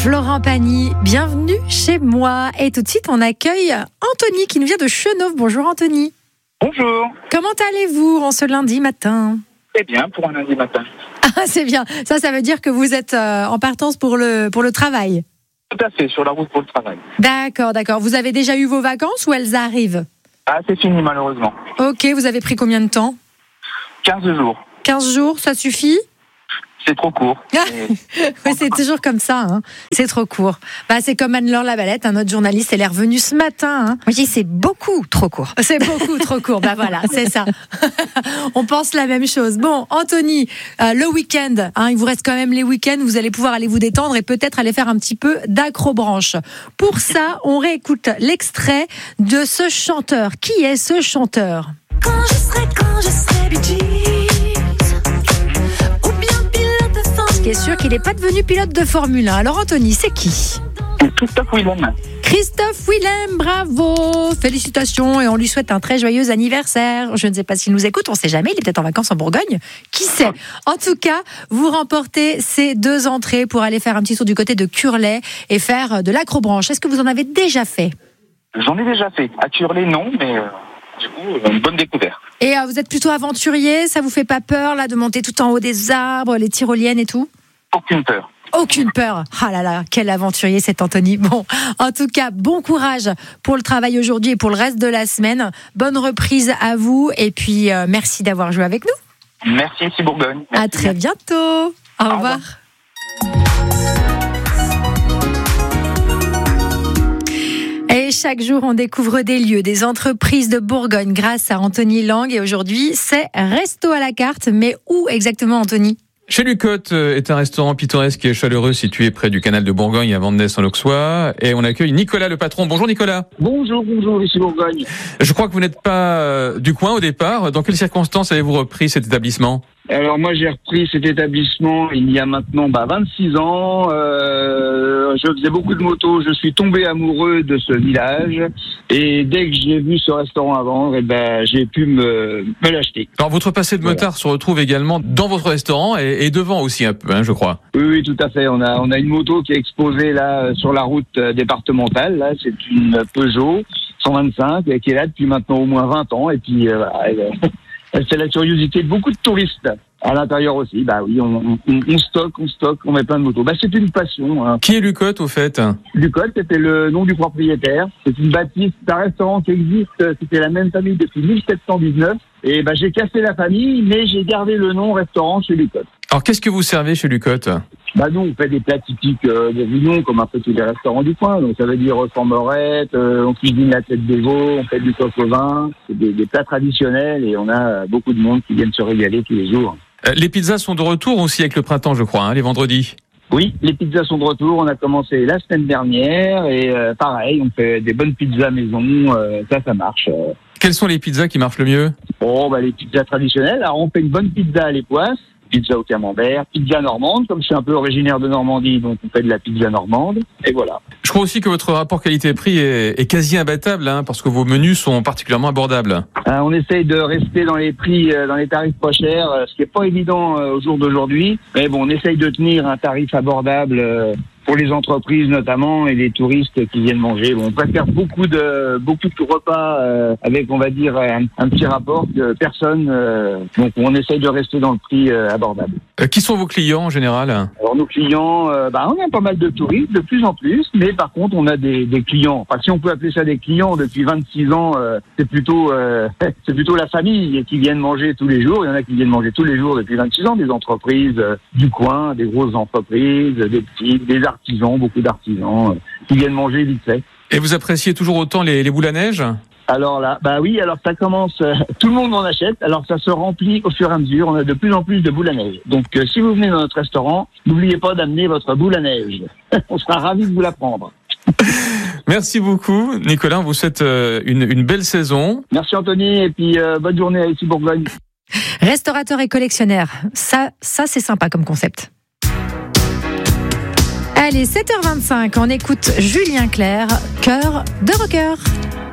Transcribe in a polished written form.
Florent Pagny, bienvenue chez moi. Et tout de suite, on accueille Anthony qui nous vient de Chenauve. Bonjour Anthony. Bonjour. Comment allez-vous en ce lundi matin ? Très bien pour un lundi matin. Ah, c'est bien. Ça veut dire que vous êtes en partance pour le travail. Tout à fait, sur la route pour le travail. D'accord. Vous avez déjà eu vos vacances ou elles arrivent ? Ah, c'est fini malheureusement. Ok, vous avez pris combien de temps ? 15 jours. 15 jours, ça suffit ? C'est trop court. Oui, c'est toujours comme ça, hein. C'est trop court. C'est comme Anne-Laure Lavalette, notre journaliste, elle est revenue ce matin. Hein. Oui, c'est beaucoup trop court. C'est beaucoup trop court. Voilà, c'est ça. On pense la même chose. Bon, Anthony, le week-end, il vous reste quand même les week-ends. Vous allez pouvoir aller vous détendre et peut-être aller faire un petit peu d'acrobranche. Pour ça, on réécoute l'extrait de ce chanteur. Qui est ce chanteur ? Quand je serai Bee Gees, ou bien pilote de Formule 1. Ce qui est sûr qu'il n'est pas devenu pilote de Formule 1. Alors Anthony, c'est qui ? C'est Christophe Willem. Christophe Willem, bravo, félicitations et on lui souhaite un très joyeux anniversaire. Je ne sais pas s'il nous écoute, on ne sait jamais, il est peut-être en vacances en Bourgogne, qui sait. En tout cas, vous remportez ces 2 entrées pour aller faire un petit tour du côté de Curlay et faire de l'acrobranche. Est-ce que vous en avez déjà fait ? J'en ai déjà fait. À Curlay, non, mais du coup, une bonne découverte. Et vous êtes plutôt aventurier, ça vous fait pas peur là de monter tout en haut des arbres, les tyroliennes et tout ? Aucune peur. Aucune peur. Ah là là, quel aventurier cet Anthony. Bon, en tout cas, bon courage pour le travail aujourd'hui et pour le reste de la semaine. Bonne reprise à vous et puis merci d'avoir joué avec nous. Merci, ici Bourgogne. Merci. À très bientôt. Au revoir. Et chaque jour, on découvre des lieux, des entreprises de Bourgogne grâce à Anthony Lang. Et aujourd'hui, c'est Resto à la carte. Mais où exactement, Anthony ? Chez Lucotte est un restaurant pittoresque et chaleureux situé près du canal de Bourgogne à Vandenesse-en-Auxois. Et on accueille Nicolas, le patron. Bonjour Nicolas. Bonjour, ici Bourgogne. Je crois que vous n'êtes pas du coin au départ. Dans quelles circonstances avez-vous repris cet établissement ? Alors moi j'ai repris cet établissement il y a maintenant 26 ans. Je faisais beaucoup de motos, je suis tombé amoureux de ce village et dès que j'ai vu ce restaurant à vendre, j'ai pu me l'acheter. Alors votre passé de motard se retrouve également dans votre restaurant et devant aussi un peu, je crois. Oui, tout à fait. On a une moto qui est exposée là sur la route départementale. Là, c'est une Peugeot 125 qui est là depuis maintenant au moins 20 ans et puis elle fait la curiosité de beaucoup de touristes. À l'intérieur aussi, oui, on stocke, on met plein de motos. C'est une passion. Hein. Qui est Lucotte au fait ? Lucotte, c'était le nom du propriétaire. C'est une bâtisse, c'est un restaurant qui existe, c'était la même famille depuis 1719. Et j'ai cassé la famille, mais j'ai gardé le nom restaurant chez Lucotte. Alors qu'est-ce que vous servez chez Lucotte ? Nous, on fait des plats typiques des Vignons, comme un peu tous les restaurants du coin. Donc, ça veut dire formerette, on cuisine la tête des veaux, on fait du coq au vin. C'est des plats traditionnels et on a beaucoup de monde qui viennent se régaler tous les jours. Les pizzas sont de retour aussi avec le printemps, je crois, les vendredis. Oui, les pizzas sont de retour. On a commencé la semaine dernière et pareil, on fait des bonnes pizzas maison. Ça marche. Quelles sont les pizzas qui marchent le mieux ? Les pizzas traditionnelles. Alors, on fait une bonne pizza à l'époisse. Pizza au camembert, pizza normande, comme je suis un peu originaire de Normandie, donc on fait de la pizza normande, et voilà. Je crois aussi que votre rapport qualité-prix est quasi imbattable, parce que vos menus sont particulièrement abordables. On essaye de rester dans les prix, dans les tarifs pas chers, ce qui n'est pas évident au jour d'aujourd'hui, mais bon, on essaye de tenir un tarif abordable pour les entreprises notamment et les touristes qui viennent manger. On préfère beaucoup de repas avec, on va dire, un petit rapport que personne. Donc on essaye de rester dans le prix abordable. Qui sont vos clients en général ? Alors nos clients, on a pas mal de touristes, de plus en plus, mais par contre on a des clients. Enfin, si on peut appeler ça des clients, depuis 26 ans, c'est plutôt la famille qui viennent manger tous les jours. Il y en a qui viennent manger tous les jours depuis 26 ans, des entreprises du coin, des grosses entreprises, des petites, des artisans, beaucoup d'artisans qui viennent manger vite fait. Et vous appréciez toujours autant les boules à neige ? Alors là, oui, alors ça commence, tout le monde en achète, alors ça se remplit au fur et à mesure, on a de plus en plus de boules à neige. Donc si vous venez dans notre restaurant, n'oubliez pas d'amener votre boule à neige. On sera ravis de vous la prendre. Merci beaucoup, Nicolas, on vous souhaite une belle saison. Merci Anthony, et puis bonne journée à ici Bourgogne. Restaurateur et collectionneur, ça c'est sympa comme concept. Allez, 7h25, on écoute Julien Clerc, Cœur de rocker.